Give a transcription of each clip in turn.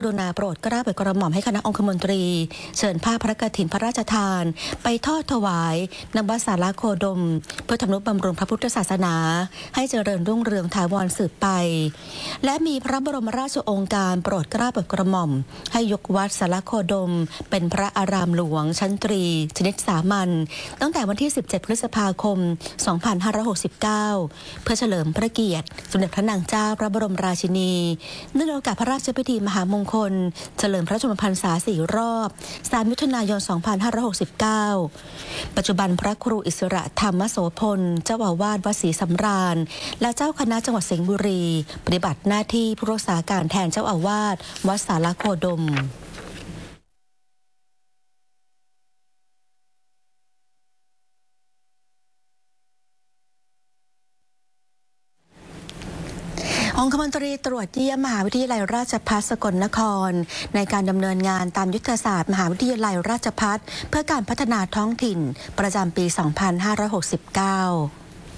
กรุณาโปรดเกล้าโปรดกระหม่อมให้คณะองคมนตรีเชิญผ้าพระกฐินพระราชทานไปทอดถวายณวัดสาราโคดมเพื่อทำนุบำรุงพระพุทธศาสนาให้เจริญรุ่งเรืองถาวรสืบไปและมีพระบรมราชโองการโปรดเกล้าโปรดกระหม่อมให้ยกวัดสาราโคดมเป็นพระอารามหลวงชั้นตรีชนิดสามัญตั้งแต่วันที่17 พฤษภาคม 2569 เพื่อเฉลิมพระเกียรติสมเด็จพระนางเจ้าพระบรมราชินีเนื่องในโอกาสพระราชพิธีมหามงคลเฉลิมพระชนมพรรษา4 รอบ3 มิถุนายน 2569 ปัจจุบันพระครูอิสระธรรมโสพลเจ้าอาวาสวัดศรีสำราญและเจ้าคณะจังหวัดสิงห์บุรีปฏิบัติหน้าที่ผู้รักษาการแทนเจ้าอาวาสวัดสาราโคดมองคมนตรีตรวจเยี่ยมมหาวิทยาลัยราชภัฏสกลนครในการดำเนินงานตามยุทธศาสตร์มหาวิทยาลัยราชภัฏเพื่อการพัฒนาท้องถิ่นประจำปี 2569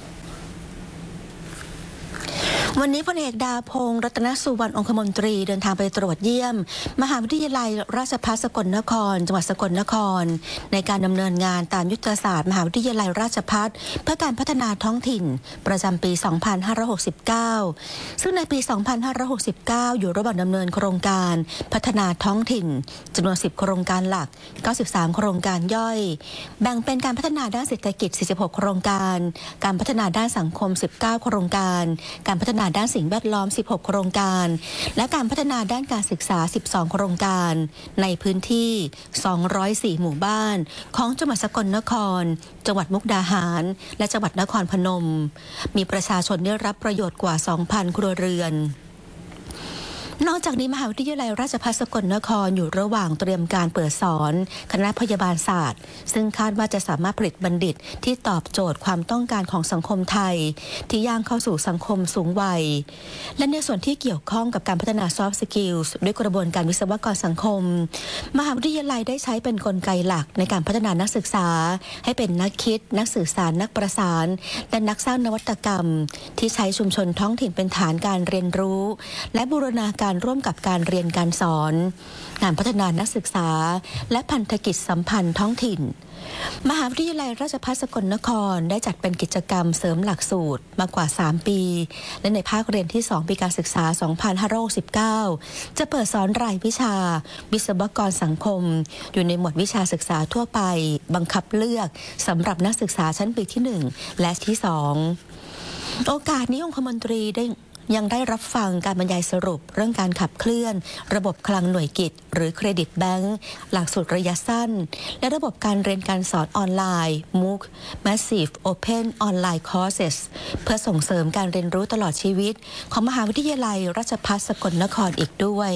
วันนี้พลเอกดาพงษ์รัตนสุวรรณองคมนตรีเดินทางไปตรวจเยี่ยมมหาวิทยาลัยราชภัฏสกลนครจังหวัดสกลนครในการดำเนินงานตามยุทธศาสตร์มหาวิทยาลัยราชภัฏเพื่อการพัฒนาท้องถิ่นประจำปี 2569 ซึ่งในปี 2569 อยู่ระหว่างดำเนินโครงการพัฒนาท้องถิ่นจำนวน 10 โครงการหลัก 93 โครงการย่อยแบ่งเป็นการพัฒนาด้านเศรษฐกิจ 46 โครงการการพัฒนาด้านสังคม 19 โครงการการพัฒนาด้านสิ่งแวดล้อม 16 โครงการและการพัฒนาด้านการศึกษา 12 โครงการในพื้นที่ 204 หมู่บ้านของจังหวัดสกลนครจังหวัดมุกดาหารและจังหวัดนครพนมมีประชาชนได้รับประโยชน์กว่า 2,000 ครัวเรือนนอกจากนี้มหาวิทยาลัยราชภัฏสกลนครอยู่ระหว่างเตรียมการเปิดสอนคณะพยาบาลศาสตร์ซึ่งคาดว่าจะสามารถผลิตบัณฑิตที่ตอบโจทย์ความต้องการของสังคมไทยที่ย่างเข้าสู่สังคมสูงวัยและในส่วนที่เกี่ยวข้องกับการพัฒนา soft skills ด้วยกระบวนการวิศวกรสังคมมหาวิทยาลัยได้ใช้เป็นกลไกหลักในการพัฒนานักศึกษาให้เป็นนักคิดนักสื่อสารนักประสานและนักสร้างนวัตกรรมที่ใช้ชุมชนท้องถิ่นเป็นฐานการเรียนรู้และบูรณาการร่วมกับการเรียนการสอนงานพัฒนานักศึกษาและพันธกิจสัมพันธ์ท้องถิ่นมหาวิทยาลัยราชภัฏสกลนครได้จัดเป็นกิจกรรมเสริมหลักสูตรมากว่า 3 ปีและในภาคเรียนที่ 2 ปีการศึกษา 2569 จะเปิดสอนรายวิชาวิศวกรสังคมอยู่ในหมวดวิชาศึกษาทั่วไปบังคับเลือกสำหรับนักศึกษาชั้นปีที่ 1 และที่ 2 โอกาสนี้องคมนตรียังได้รับฟังการบรรยายสรุปเรื่องการขับเคลื่อนระบบคลังหน่วยกิจหรือเครดิตแบงก์หลักสูตรระยะสั้นและระบบการเรียนการสอนออนไลน์ MOOC Massive Open Online Courses เพื่อส่งเสริมการเรียนรู้ตลอดชีวิตของมหาวิทยาลัยราชภัฏสกลนครอีกด้วย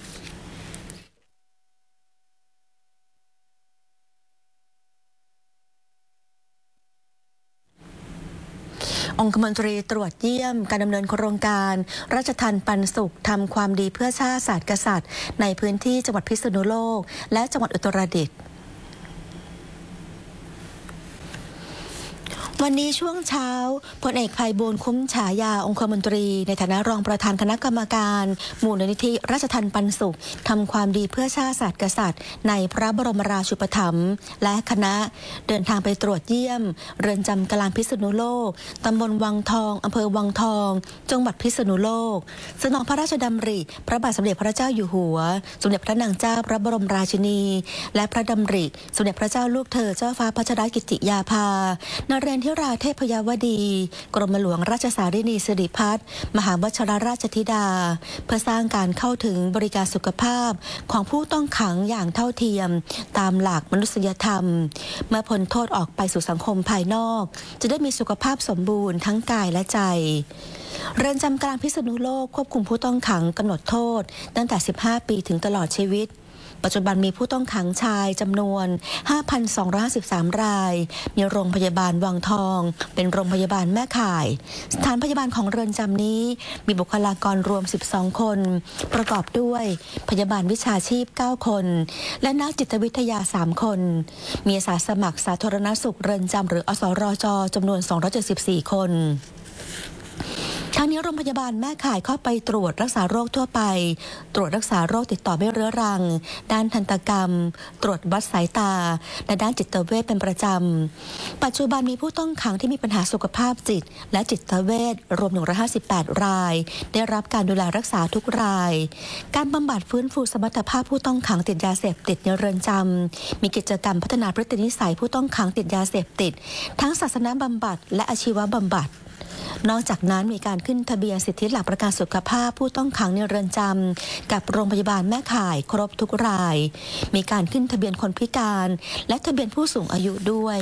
องคมนตรีตรวจเยี่ยมการดำเนินโครงการราชทัณฑ์ปันสุขทำความดีเพื่อชาติศาสตร์กษัตริย์ในพื้นที่จังหวัดพิษณุโลกและจังหวัดอุตรดิตถ์วันนี้ช่วงเช้าพลเอกไพบูลย์คุ้มฉายาองคมนตรีในฐานะรองประธานคณะกรรมการมูลนิธิราชทัณฑ์ปันสุขทำความดีเพื่อชาติศาสตร์กษัตริย์ในพระบรมราชูปถัมภ์และคณะเดินทางไปตรวจเยี่ยมเรือนจำกลางพิษณุโลกตำบลวังทองอำเภอวังทองจังหวัดพิษณุโลกสนองพระราชดำริพระบาทสมเด็จพระเจ้าอยู่หัวสมเด็จพระนางเจ้าพระบรมราชินีและพระดำริสมเด็จพระเจ้าลูกเธอเจ้าฟ้าพัชรกิติยาภานเรนทิราเทพยาวดีกรมหลวงราชสารินีสิริพัฒน์มหาวชิรราชธิดาเพื่อสร้างการเข้าถึงบริการสุขภาพของผู้ต้องขังอย่างเท่าเทียมตามหลักมนุษยธรรมเมื่อพ้นโทษออกไปสู่สังคมภายนอกจะได้มีสุขภาพสมบูรณ์ทั้งกายและใจเรือนจำกลางพิษณุโลกควบคุมผู้ต้องขังกำหนดโทษตั้งแต่15 ปีถึงตลอดชีวิตปัจจุบันมีผู้ต้องขังชายจำนวน 5,253 รายมีโรงพยาบาลวังทองเป็นโรงพยาบาลแม่ข่ายสถานพยาบาลของเรือนจำนี้มีบุคลากรรวม12 คนประกอบด้วยพยาบาลวิชาชีพ9 คนและนักจิตวิทยา3 คนมีอาสาสมัครสาธารณสุขเรือนจำหรืออสรจจำนวน274 คนทั้งนี้โรงพยาบาลแม่ข่ายเข้าไปตรวจรักษาโรคทั่วไปตรวจรักษาโรคติดต่อไม่เรื้อรังด้านทันตกรรมตรวจวัดสายตาและด้านจิตเวชเป็นประจำปัจจุบันมีผู้ต้องขังที่มีปัญหาสุขภาพจิตและจิตเวชรวม158รายได้รับการดูแลรักษาทุกรายการบำบัดฟื้นฟูสมรรถภาพผู้ต้องขังติดยาเสพติดในเรือนจำมีกิจกรรมพัฒนาพฤตินิสัยผู้ต้องขังติดยาเสพติดทั้งศาสนาบำบัดและอาชีวบำบัดนอกจากนั้นมีการขึ้นทะเบียนสิทธิหลักประกันสุขภาพผู้ต้องขังในเรือนจำกับโรงพยาบาลแม่ข่ายครบทุกรายมีการขึ้นทะเบียนคนพิการและทะเบียนผู้สูงอายุด้วย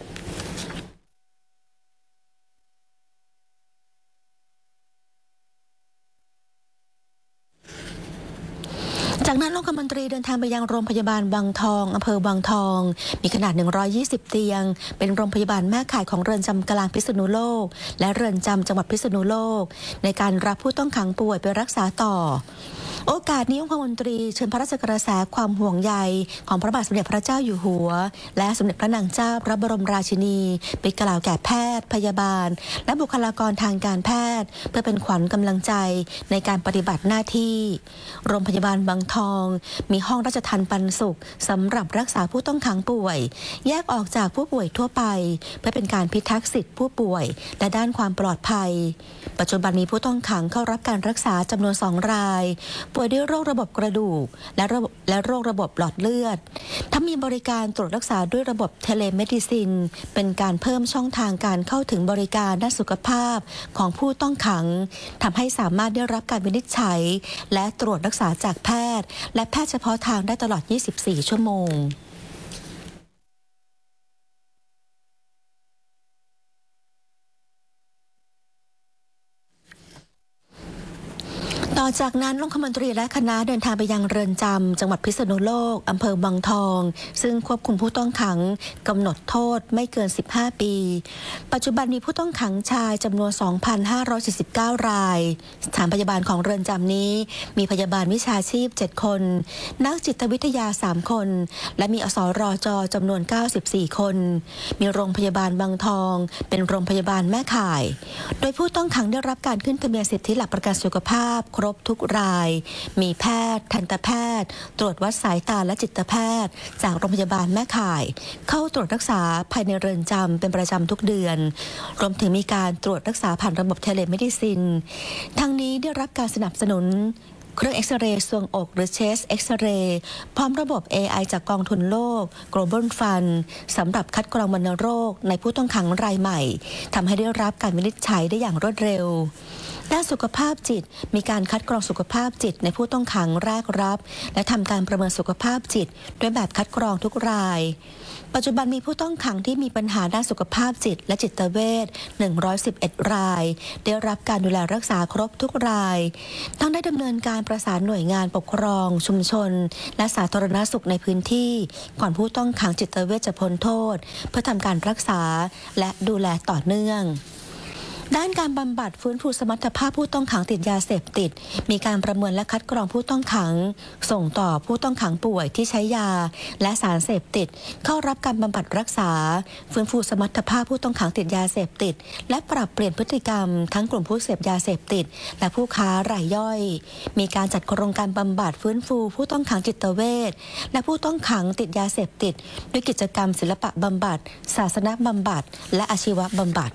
จากนั้นองคมนตรีเดินทางไปยังโรงพยาบาลวังทองอำเภอวังทองมีขนาด120เตียงเป็นโรงพยาบาลแม่ข่ายของเรือนจำกลางพิษณุโลกและเรือนจำจังหวัดพิษณุโลกในการรับผู้ต้องขังป่วยไปรักษาต่อโอกาสนี้องคมนตรีเชิญพระราชกระแสความห่วงใยของพระบาทสมเด็จพระเจ้าอยู่หัวและสมเด็จพระนางเจ้าพระบรมราชินีไปกล่าวแก่แพทย์พยาบาลและบุคลากรทางการแพทย์เพื่อเป็นขวัญกำลังใจในการปฏิบัติหน้าที่โรงพยาบาลวังทองมีห้องราชทัณฑ์ปันสุขสำหรับรักษาผู้ต้องขังป่วยแยกออกจากผู้ป่วยทั่วไปเพื่อเป็นการพิทักษ์สิทธิผู้ป่วยและด้านความปลอดภัยปัจจุบันมีผู้ต้องขังเข้ารับการรักษาจำนวน2รายป่วยด้วยโรคระบบกระดูกและโรคระบบหลอดเลือดถ้ามีบริการตรวจรักษาด้วยระบบเทเลเมดิซินเป็นการเพิ่มช่องทางการเข้าถึงบริการด้านสุขภาพของผู้ต้องขังทำให้สามารถได้รับการวินิจฉัยและตรวจรักษาจากแพทย์และแพทย์เฉพาะทางได้ตลอด24ชั่วโมงต่อจากนั้นองคมนตรีและคณะเดินทางไปยังเรือนจำจังหวัดพิษณุโลกอำเภอวังทองซึ่งควบคุมผู้ต้องขังกำหนดโทษไม่เกิน15ปีปัจจุบันมีผู้ต้องขังชายจำนวน 2,549 รายสถานพยาบาลของเรือนจำนี้มีพยาบาลวิชาชีพ7คนนักจิตวิทยา3คนและมีอสรจจำนวน94คนมีโรงพยาบาลวังทองเป็นโรงพยาบาลแม่ข่ายโดยผู้ต้องขังได้รับการขึ้นทะเบียนสิทธิหลักประกันสุขภาพครบทุกรายมีแพทย์ทันตแพทย์ตรวจวัดสายตาและจิตแพทย์จากโรงพยาบาลแม่ข่ายเข้าตรวจรักษาภายในเรือนจำเป็นประจำทุกเดือนรวมถึงมีการตรวจรักษาผ่านระบบเทเลเมดิซินทั้งนี้ได้รับการสนับสนุนเครื่องเอ็กซเรย์ทรวงอกหรือเชสเอ็กซเรย์พร้อมระบบ AI จากกองทุนโลก Global Fund สำหรับคัดกรองวัณโรคในผู้ต้องขังรายใหม่ทำให้ได้รับการวินิจฉัยได้อย่างรวดเร็วด้านสุขภาพจิตมีการคัดกรองสุขภาพจิตในผู้ต้องขังแรกรับและทำการประเมินสุขภาพจิตด้วยแบบคัดกรองทุกรายปัจจุบันมีผู้ต้องขังที่มีปัญหาด้านสุขภาพจิตและจิตเวช111รายได้รับการดูแลรักษาครบทุกรายทั้งได้ดำเนินการประสานหน่วยงานปกครองชุมชนและสาธารณสุขในพื้นที่ก่อนผู้ต้องขังจิตเวชจะพ้นโทษเพื่อทำการรักษาและดูแลต่อเนื่องด้านการบำบัดฟื้นฟูสมรรถภาพผู้ต้องขังติดยาเสพติดมีการประเมินและคัดกรองผู้ต้องขังส่งต่อผู้ต้องขังป่วยที่ใช้ยาและสารเสพติดเข้ารับการบำบัดรักษาฟื้นฟูสมรรถภาพผู้ต้องขังติดยาเสพติดและปรับเปลี่ยนพฤติกรรมทั้งกลุ่มผู้เสพยาเสพติดและผู้ค้ารายย่อยมีการจัดโครงการบำบัดฟื้นฟูผู้ต้องขังจิตเวชและผู้ต้องขังติดยาเสพติดด้วยกิจกรรมศิลปะบำบัดศาสนบำบัดและอาชีวบำบัด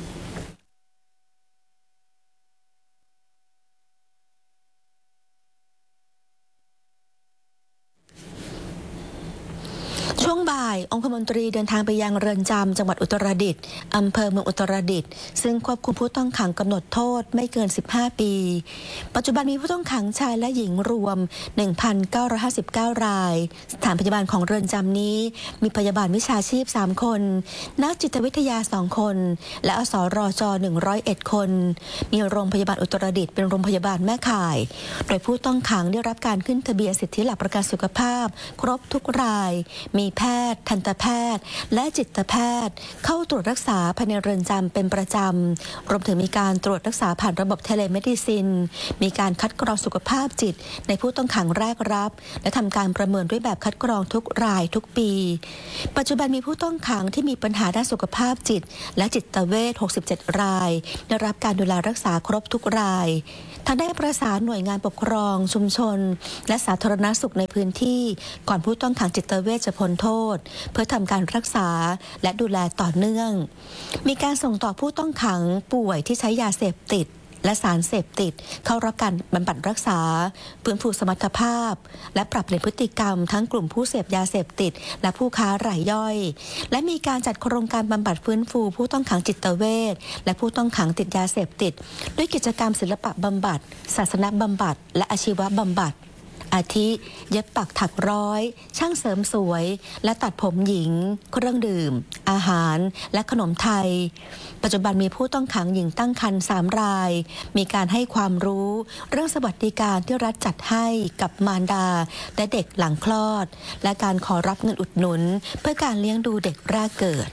ช่วงบ่ายองคมนตรีเดินทางไปยังเรือนจำจังหวัดอุตรดิตถ์อำเภอเมืองอุตรดิตถ์ซึ่งควบคุมผู้ต้องขังกำหนดโทษไม่เกิน15ปีปัจจุบันมีผู้ต้องขังชายและหญิงรวม 1,959 รายสถานพยาบาลของเรือนจำนี้มีพยาบาลวิชาชีพ3คนนักจิตวิทยา2คนและอสรจ101คนมีโรงพยาบาลอุตรดิตถ์เป็นโรงพยาบาลแม่ข่ายโดยผู้ต้องขังได้รับการขึ้นทะเบียนสิทธิหลักประกันสุขภาพครบทุกรายมีแพทย์ทันตแพทย์และจิตแพทย์เข้าตรวจรักษาภายในเรือนจำเป็นประจำรวมถึงมีการตรวจรักษาผ่านระบบเทเลเมดิซินมีการคัดกรองสุขภาพจิตในผู้ต้องขังแรกรับและทำการประเมินด้วยแบบคัดกรองทุกรายทุกปีปัจจุบันมีผู้ต้องขังที่มีปัญหาด้านสุขภาพจิตและจิตเวช67 รายได้รับการดูแลรักษาครบทุกรายทางได้ประสานหน่วยงานปกครองชุมชนและสาธารณสุขในพื้นที่ก่อนผู้ต้องขังจิตเวชจะพ้นโทษเพื่อทำการรักษาและดูแลต่อเนื่องมีการส่งต่อผู้ต้องขังป่วยที่ใช้ยาเสพติดและสารเสพติดเข้ารับการบำบัดรักษาฟื้นฟูสมรรถภาพและปรับเปลี่ยนพฤติกรรมทั้งกลุ่มผู้เสพยาเสพติดและผู้ค้ารายย่อยและมีการจัดโครงการบำบัดฟื้นฟูผู้ต้องขังจิตเวชและผู้ต้องขังติดยาเสพติดด้วยกิจกรรมศิลปะบำบัดศาสนบำบัดและอาชีวบำบัดอาทิเย็บปักถักร้อยช่างเสริมสวยและตัดผมหญิงเครื่องดื่มอาหารและขนมไทยปัจจุบันมีผู้ต้องขังหญิงตั้งครรภ์3 รายมีการให้ความรู้เรื่องสวัสดิการที่รัฐจัดให้กับมารดาและเด็กหลังคลอดและการขอรับเงินอุดหนุนเพื่อการเลี้ยงดูเด็กแรกเกิด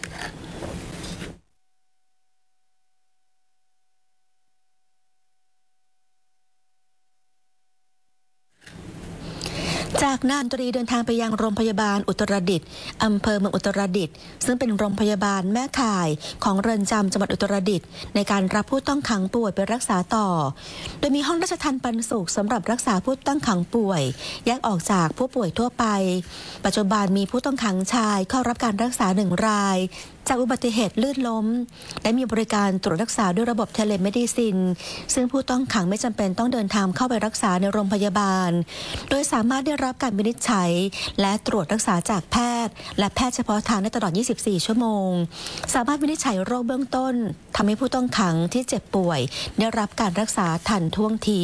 จากนานตรีเดินทางไปยังโรงพยาบาลอุตรดิตถ์อำเภอเมืองอุตรดิตถ์ซึ่งเป็นโรงพยาบาลแม่ข่ายของเรือนจำจังหวัดอุตรดิตถ์ในการรับผู้ต้องขังป่วยไปรักษาต่อโดยมีห้องราชทัณฑ์ปันสุขสำหรับรักษาผู้ต้องขังป่วยแยกออกจากผู้ป่วยทั่วไปปัจจุบันมีผู้ต้องขังชายเข้ารับการรักษา1 รายจากอุบัติเหตุลื่นล้มและมีบริการตรวจรักษาด้วยระบบเทเลเมดิซินซึ่งผู้ต้องขังไม่จำเป็นต้องเดินทางเข้าไปรักษาในโรงพยาบาลโดยสามารถได้รับการวินิจฉัยและตรวจรักษาจากแพทย์และแพทย์เฉพาะทางได้ตลอด24 ชั่วโมงสามารถวินิจฉัยโรคเบื้องต้นทำให้ผู้ต้องขังที่เจ็บป่วยได้รับการรักษาทันท่วงที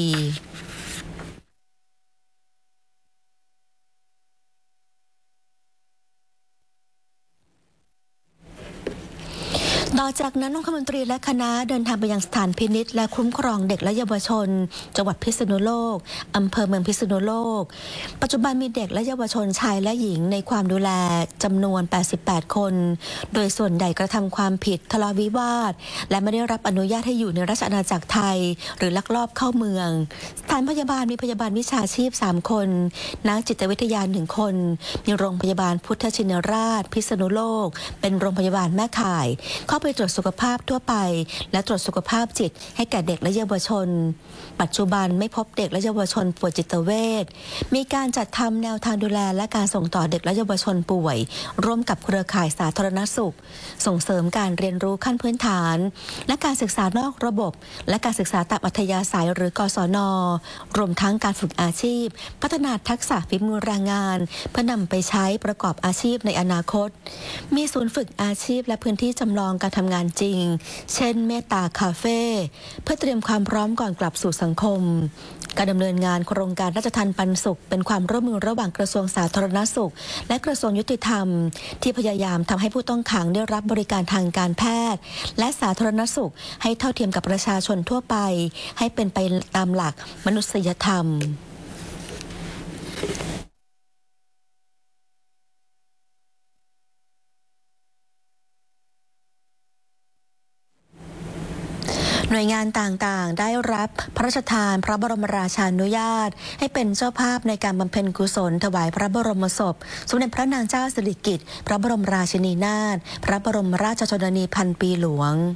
ต่อจากนั้นองคมนตรีและคณะเดินทางไปยังสถานพินิจและคุ้มครองเด็กและเยาวชนจังหวัดพิษณุโลกอำเภอเมืองพิษณุโลกปัจจุบันมีเด็กและเยาวชนชายและหญิงในความดูแลจำนวน88 คนโดยส่วนใหญ่กระทำความผิดทะเลาะวิวาทและไม่ได้รับอนุญาตให้อยู่ในราชอาณาจักรไทยหรือลักลอบเข้าเมืองสถานพยาบาลมีพยาบาลวิชาชีพ3 คนนักจิตวิทยา1 คนมีโรงพยาบาลพุทธชินราชพิษณุโลกเป็นโรงพยาบาลแม่ข่ายเข้าไปตรวจสุขภาพทั่วไปและตรวจสุขภาพจิตให้แก่เด็กและเยาวชนปัจจุบันไม่พบเด็กและเยาวชนป่วยจิตเวชมีการจัดทำแนวทางดูแลและการส่งต่อเด็กและเยาวชนป่วยร่วมกับเครือข่ายสาธารณสุขส่งเสริมการเรียนรู้ขั้นพื้นฐานและการศึกษานอกระบบและการศึกษาตามอัธยาศัยหรือกศน.รวมทั้งการฝึกอาชีพพัฒนาทักษะฝีมือแรงงานเพื่อนำไปใช้ประกอบอาชีพในอนาคตมีศูนย์ฝึกอาชีพและพื้นที่จำลองการทำงานจริงเช่นเมตตาคาเฟ่เพื่อเตรียมความพร้อมก่อนกลับสู่สังคมการดำเนินงานโครงการราชทัณฑ์ปันสุขเป็นความร่วมมือระหว่างกระทรวงสาธารณสุขและกระทรวงยุติธรรมที่พยายามทำให้ผู้ต้องขังได้รับบริการทางการแพทย์และสาธารณสุขให้เท่าเทียมกับประชาชนทั่วไปให้เป็นไปตามหลักมนุษยธรรมหน่วยงานต่างๆได้รับพระราชทานพระบรมราชานุญาตให้เป็นเจ้าภาพในการบำเพ็ญกุศลถวายพระบรมศพสมเด็จพระนางเจ้าสิริกิติ์พระบรมราชินีนาถพระบรมราชชนนีพันปีหลวง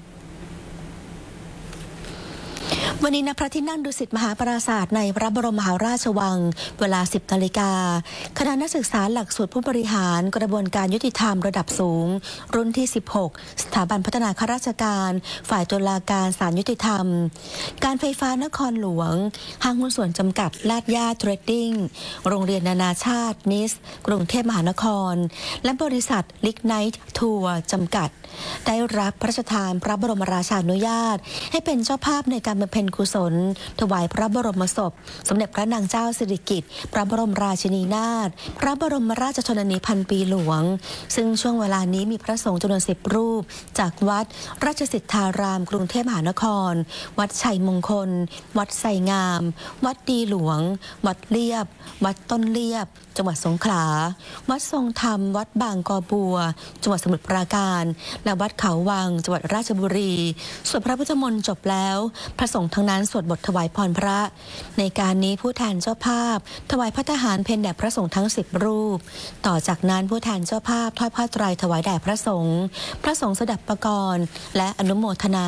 วันนี้ณพระที่นั่งดุสิตมหาปราสาทในพระบรมมหาราชวังเวลา 10 นาฬิกาคณะนักศึกษาหลักสูตรผู้บริหารกระบวนการยุติธรรมระดับสูงรุ่นที่ 16 สถาบันพัฒนาข้าราชการฝ่ายตุลาการศาลยุติธรรมการไฟฟ้านครหลวงห้างหุ้นส่วนจำกัดลาดย่าเทรดดิ้งโรงเรียนนานาชาตินิสกรุงเทพมหานครและบริษัทลิกไนท์ทัวร์จำกัดได้รับพระราชทานพระบรมราชานุญาตให้เป็นเจ้าภาพในการบำเพ็ญกุศลถวายพระบรมศพสมเด็จพระนางเจ้าสิริกิติ์พระบรมราชินีนาถพระบรมราชชนนีพันปีหลวงซึ่งช่วงเวลานี้มีพระสงฆ์จำนวน10 รูปจากวัดราชสิทธารามกรุงเทพมหานครวัดชัยมงคลวัดไสงามวัดดีหลวงวัดเลียบวัดต้นเลียบจังหวัดสงขลาวัดทรงธรรมวัดบางกอบัวจังหวัดสมุทรปราการและวัดเขาวังจังหวัดราชบุรีสวดพระพุทธมนต์จบแล้วพระสงฆ์ทั้งนั้นสวดบทถวายพรพระในการนี้ผู้แทนเจ้าภาพถวายพระทหารเพลแด่พระสงฆ์ทั้ง10 รูปต่อจากนั้นผู้แทนเจ้าภาพทอดผ้าไตรถวายแด่พระสงฆ์สดับปกรณ์และอนุโมทนา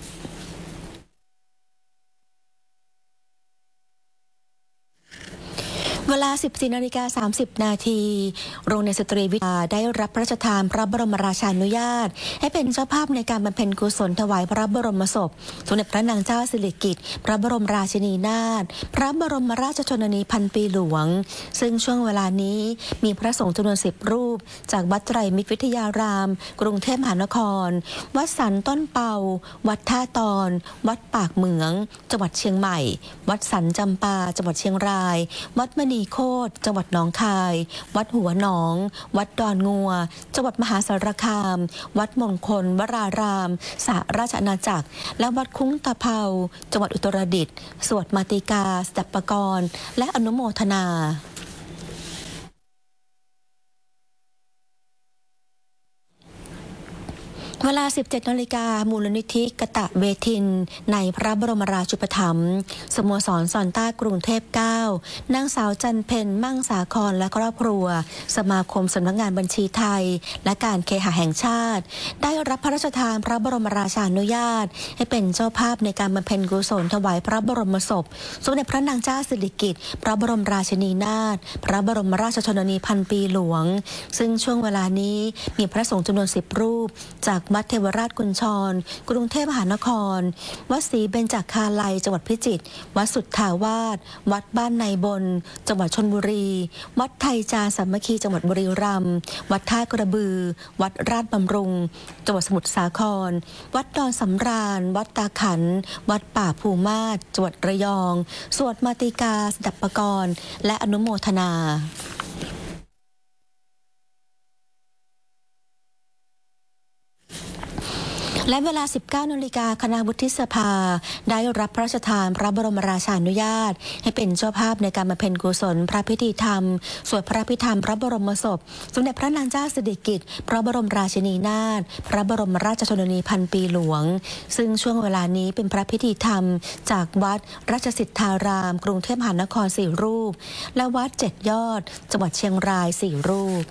เวลา 14:30 นาทีโรงเรียนสตรีวิทยาได้รับพระราชทานพระบรมราชานุญาตให้เป็นเจ้าภาพในการบำเพ็ญกุศลถวายพระบรมศพสมเด็จพระนางเจ้าสิริกิติ์พระบรมราชินีนาถพระบรมราชชนนีพันปีหลวงซึ่งช่วงเวลานี้มีพระสงฆ์จำนวน10 รูปจากวัดไตรมิตรวิทยารามกรุงเทพมหานครวัดสันต้นเปาวัดท่าตอนวัดปากเหมืองจังหวัดเชียงใหม่วัดสันจำปาจังหวัดเชียงรายวัดมณีโคตรจังหวัดหนองคายวัดหัวหนองวัดดอนงัวจังหวัดมหาสารคามวัดมงคลวรารามสหราชอาณาจักรและวัดคุ้งตะเภาจังหวัดอุตรดิตถ์สวดมาติกาสดับปกรณ์และอนุโมทนาเวลา 17 นาฬิกามูลนิธิกตเวทินในพระบรมราชูปถัมภ์สโมสรซอนต้ากรุงเทพ 9นางสาวจันเพ็ญมั่งสาครและครอบครัวสมาคมสำนักงานบัญชีไทยและการเคหะแห่งชาติได้รับพระราชทานพระบรมราชานุญาตให้เป็นเจ้าภาพในการบำเพ็ญกุศลถวายพระบรมศพสมเด็จพระนางเจ้าสิริกิติ์พระบรมราชินีนาถพระบรมราชชนนีพันปีหลวงซึ่งช่วงเวลานี้มีพระสงฆ์จำนวน10 รูปจากวัดเทวราชกุญชรกรุงเทพมหานครวัดศรีเบญจคาลัยจังหวัดพิจิตรวัดสุทธาวาสวัดบ้านในบนจังหวัดชลบุรีวัดไทยจาสามัคคีจังหวัดบุรีรัมย์วัดท่ากระบือวัดราชบำรุงจังหวัดสมุทรสาครวัดดอนสำราญวัดตาขันวัดป่าภูมาศจังหวัดระยองสวดมาติกาสดับปกรณ์และอนุโมทนาและเวลา 19 นาฬิกาคณะวุฒิสภาได้รับพระราชทานพระบรมราชานุญาตให้เป็นเจ้าภาพในการบำเพ็ญกุศลพระพิธีธรรมสวดพระพิธรรมพระบรมศพสมเด็จพระนางเจ้าสิริกิติ์พระบรมราชินีนาถพระบรมราชชนนีพันปีหลวงซึ่งช่วงเวลานี้เป็นพระพิธีธรรมจากวัดราชสิทธารามกรุงเทพมหานคร4 รูปและวัด7 ยอดจังหวัดเชียงราย4 รูป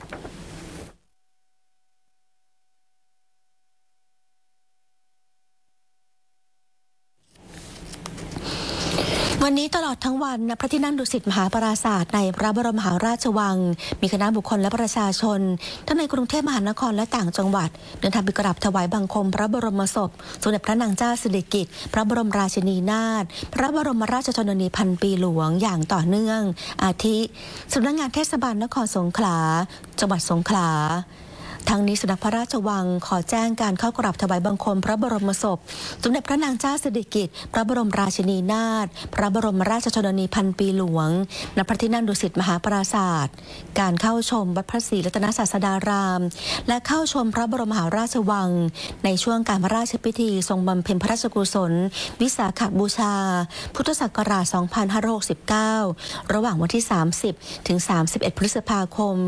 วันนี้ตลอดทั้งวันณพระที่นั่งดุสิตมหาปราสาทในพระบรมมหาราชวังมีคณะบุคคลและประชาชนทั้งในกรุงเทพมหานครและต่างจังหวัดเดินทางไปกราบถวายบังคมพระบรมศพสมเด็จพระนางเจ้าสิริกิติ์พระบรมราชินีนาถพระบรมราชชนนีพันปีหลวงอย่างต่อเนื่องอาทิสำนักงานเทศบาลนครสงขลาจังหวัดสงขลาทั้งนี้สำนักพระราชวังขอแจ้งการเข้ากราบถวายบังคมพระบรมศพสมเด็จพระนางเจ้าสิริกิติ์พระบรมราชินีนาถพระบรมราชชนนีพันปีหลวงณพระที่นั่งดุสิตมหาปราสาทการเข้าชมวัดพระศรีรัตนศาสดารามและเข้าชมพระบรมมหาราชวังในช่วงการพระราชพิธีทรงบำเพ็ญพระราชกุศลวิสาขบูชาพุทธศักราช 2569 ระหว่างวันที่ 30 ถึง 31 พฤษภาคม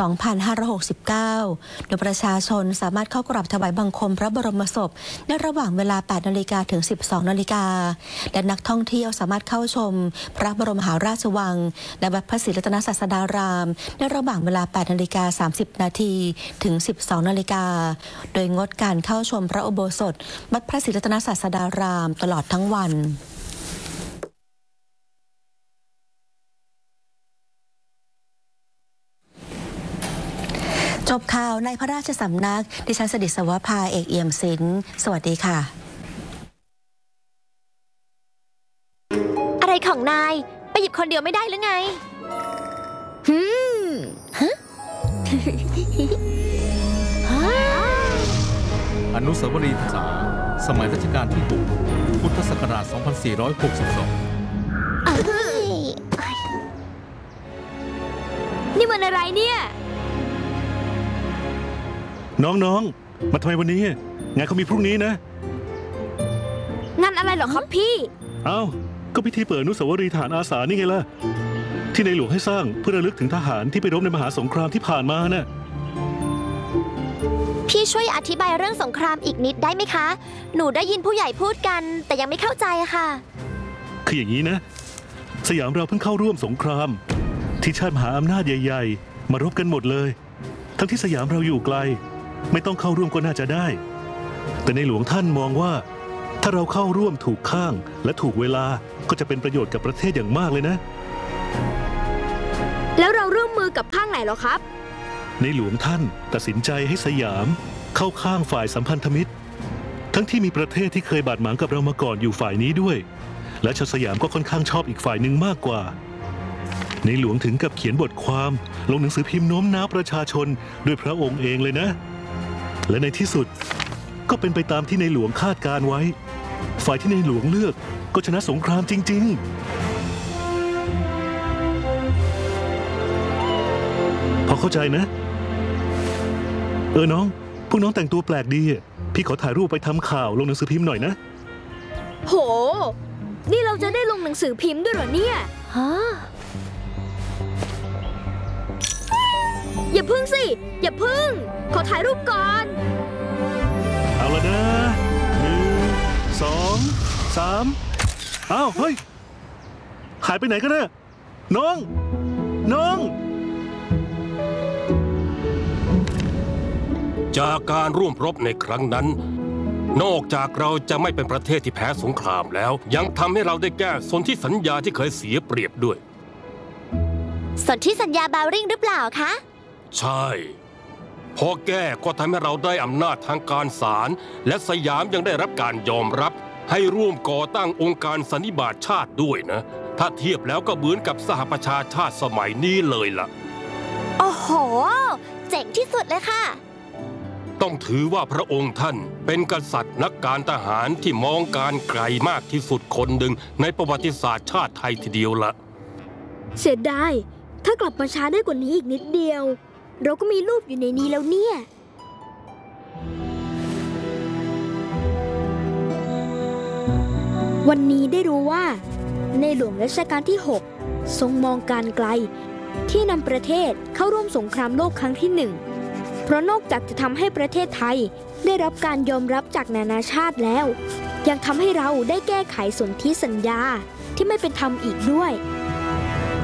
2569โดยประชาชนสามารถเข้ากราบถวายบังคมพระบรมศพในระหว่างเวลา 8 นาฬิกาถึง 12 นาฬิกาและนักท่องเที่ยวสามารถเข้าชมพระบรมมหาราชวังและวัดพระศรีรัตนศาสดารามในระหว่างเวลา 8 นาฬิกา 30 นาทีถึง 12 นาฬิกาโดยงดการเข้าชมพระอุโบสถวัดพระศรีรัตนศาสดารามตลอดทั้งวันจบข่าวในพระราชสำนักดิฉันสดิษวภาเอกเอี่ยมศิลป์สวัสดีค่ะอะไรของนายไปหยิบคนเดียวไม่ได้หรือไงฮะอนุสาวรีย์ทหารสมัยรัชกาลที่ 6 พุทธศักราช 2462 นี่มันอะไรเนี่ยน้องๆ มาทำไมวันนี้งานเขามีพรุ่งนี้นะงานอะไรเหรอครับพี่เอ้า ก็พิธีเปิดอนุสาวรีย์ทหารอาสานี่ไงล่ะ ที่ในหลวงให้สร้างเพื่อระลึกถึงทหารที่ไปรบในมหาสงครามที่ผ่านมาน่ะพี่ช่วยอธิบายเรื่องสงครามอีกนิดได้ไหมคะ หนูได้ยินผู้ใหญ่พูดกัน แต่ยังไม่เข้าใจค่ะคืออย่างนี้นะ สยามเราเพิ่งเข้าร่วมสงคราม ที่ชาติมหาอำนาจใหญ่ๆ มารบกันหมดเลย ทั้งที่สยามเราอยู่ไกล ไม่ต้องเข้าร่วมก็น่าจะได้ แต่ในหลวงท่านมองว่า ถ้าเราเข้าร่วมถูกข้างและถูกเวลาก็จะเป็นประโยชน์กับประเทศอย่างมากเลยนะแล้วเราร่วมมือกับข้างไหนเหรอครับในหลวงท่านตัดสินใจให้สยามเข้าข้างฝ่ายสัมพันธมิตร ทั้งที่มีประเทศที่เคยบาดหมางกับเรามาก่อนอยู่ฝ่ายนี้ด้วย และชาวสยามก็ค่อนข้างชอบอีกฝ่ายหนึ่งมากกว่า ในหลวงถึงกับเขียนบทความลงหนังสือพิมพ์โน้มน้าวประชาชนด้วยพระองค์เองเลยนะ และในที่สุดก็เป็นไปตามที่ในหลวงคาดการไว้ ฝ่ายที่ในหลวงเลือกก็ชนะสงครามจริงๆพอเข้าใจนะน้องพวกน้องแต่งตัวแปลกดีพี่ขอถ่ายรูปไปทำข่าวลงหนังสือพิมพ์หน่อยนะโห นี่เราจะได้ลงหนังสือพิมพ์ด้วยเหรอเนี่ย ฮะ อย่าพึ่งสิ อย่าพึ่ง ขอถ่ายรูปก่อนเอาละนะ1 2 3อ้าวเฮ้ยหายไปไหนกันนะน้องจากการร่วมรบในครั้งนั้น นอกจากเราจะไม่เป็นประเทศที่แพ้สงครามแล้ว ยังทำให้เราได้แก้สนธิสัญญาที่เคยเสียเปรียบด้วยสนธิสัญญาบาวริ่งหรือเปล่าคะใช่ พอแก้ก็ทำให้เราได้อำนาจทางการศาลและสยามยังได้รับการยอมรับให้ร่วมก่อตั้งองค์การสันนิบาตชาติด้วยนะ ถ้าเทียบแล้วก็เหมือนกับสหประชาชาติสมัยนี้เลยล่ะโอ้โห เจ๋งที่สุดเลยค่ะต้องถือว่าพระองค์ท่านเป็นกษัตริย์นักการทหารที่มองการไกลมากที่สุดคนหนึ่งในประวัติศาสตร์ชาติไทยทีเดียวละเสียดายถ้ากลับมาช้าได้กว่านี้อีกนิดเดียว เราก็มีรูปอยู่ในนี้แล้วเนี่ย วันนี้ได้รู้ว่าในหลวงรัชกาลที่ 6 ทรงมองการไกลที่นำประเทศเข้าร่วมสงครามโลกครั้งที่ 1 เพราะนอกจากจะทำให้ประเทศไทยได้รับการยอมรับจากนานาชาติแล้ว ยังทำให้เราได้แก้ไขสนธิสัญญาที่ไม่เป็นธรรมอีกด้วย